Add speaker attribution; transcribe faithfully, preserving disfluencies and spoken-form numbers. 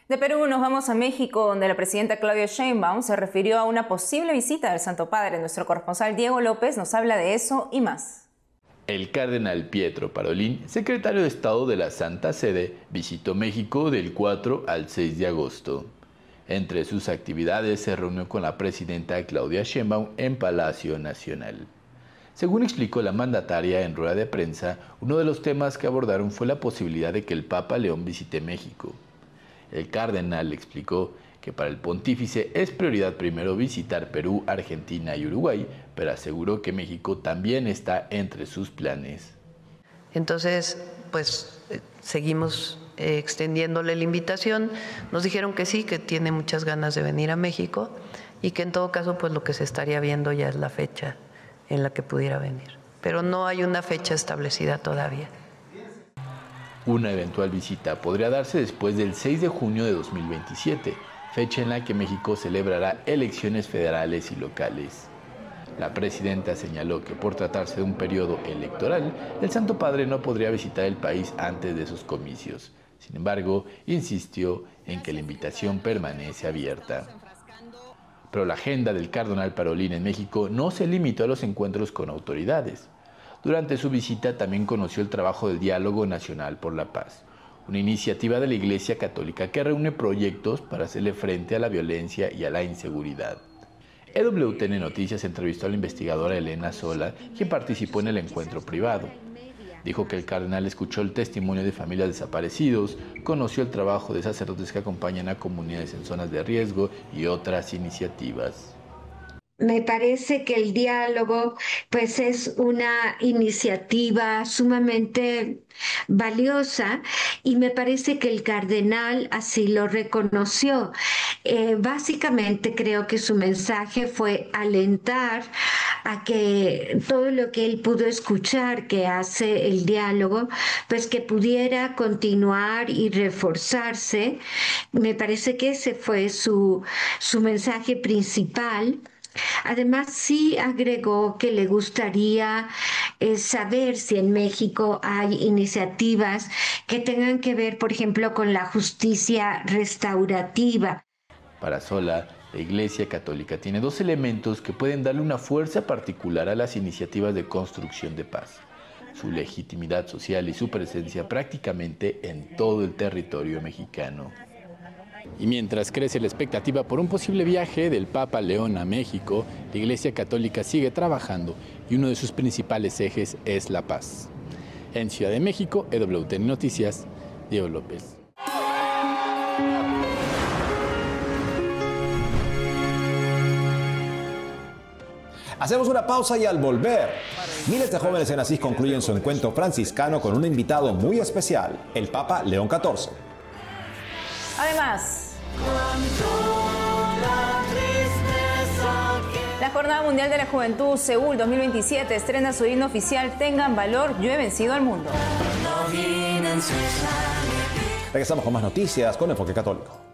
Speaker 1: De Perú nos vamos a México, donde la presidenta Claudia Sheinbaum se refirió a una posible visita del Santo Padre. Nuestro corresponsal Diego López nos habla de eso y más.
Speaker 2: El cardenal Pietro Parolin, secretario de Estado de la Santa Sede, visitó México del cuatro al seis de agosto. Entre sus actividades se reunió con la presidenta Claudia Sheinbaum en Palacio Nacional. Según explicó la mandataria en rueda de prensa, uno de los temas que abordaron fue la posibilidad de que el Papa León visite México. El cardenal explicó que para el pontífice es prioridad primero visitar Perú, Argentina y Uruguay, pero aseguró que México también está entre sus planes.
Speaker 3: Entonces, pues seguimos eh, extendiéndole la invitación. Nos dijeron que sí, que tiene muchas ganas de venir a México y que en todo caso, pues lo que se estaría viendo ya es la fecha en la que pudiera venir. Pero no hay una fecha establecida todavía.
Speaker 2: Una eventual visita podría darse después del seis de junio de dos mil veintisiete, fecha en la que México celebrará elecciones federales y locales. La presidenta señaló que por tratarse de un periodo electoral, el Santo Padre no podría visitar el país antes de esos comicios. Sin embargo, insistió en que la invitación permanece abierta. Pero la agenda del cardenal Parolin en México no se limitó a los encuentros con autoridades. Durante su visita también conoció el trabajo del Diálogo Nacional por la Paz, una iniciativa de la Iglesia Católica que reúne proyectos para hacerle frente a la violencia y a la inseguridad. E W T N Noticias entrevistó a la investigadora Elena Sola, quien participó en el encuentro privado. Dijo que el cardenal escuchó el testimonio de familias desaparecidos, conoció el trabajo de sacerdotes que acompañan a comunidades en zonas de riesgo y otras iniciativas.
Speaker 4: Me parece que el diálogo pues es una iniciativa sumamente valiosa y me parece que el cardenal así lo reconoció. Eh, básicamente creo que su mensaje fue alentar a que todo lo que él pudo escuchar que hace el diálogo, pues que pudiera continuar y reforzarse. Me parece que ese fue su, su mensaje principal. Además, sí agregó que le gustaría eh, saber si en México hay iniciativas que tengan que ver, por ejemplo, con la justicia restaurativa.
Speaker 2: Para Sola, la Iglesia Católica tiene dos elementos que pueden darle una fuerza particular a las iniciativas de construcción de paz: su legitimidad social y su presencia prácticamente en todo el territorio mexicano. Y mientras crece la expectativa por un posible viaje del Papa León a México, la Iglesia Católica sigue trabajando y uno de sus principales ejes es la paz. En Ciudad de México, E W T N Noticias, Diego López.
Speaker 5: Hacemos una pausa y al volver, miles de jóvenes en Asís concluyen su encuentro franciscano con un invitado muy especial, el Papa León catorce.
Speaker 1: Además, la Jornada Mundial de la Juventud Seúl dos mil veintisiete estrena su himno oficial Tengan valor, yo he vencido al mundo.
Speaker 5: Regresamos con más noticias con Enfoque Católico.